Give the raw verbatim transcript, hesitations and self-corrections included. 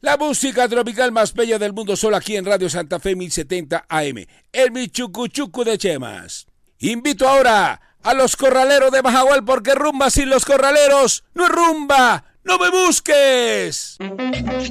La música tropical más bella del mundo solo aquí en Radio Santa Fe mil setenta A M. El Michucuchucu de Chemas. Invito ahora a los corraleros de Majagual porque rumba sin los corraleros no es rumba. ¡No me busques!